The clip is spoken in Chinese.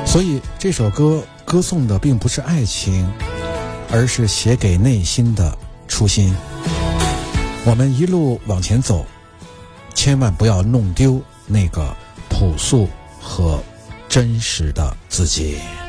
所以这首歌歌颂的并不是爱情，而是写给内心的初心。我们一路往前走，千万不要弄丢那个朴素和真实的自己。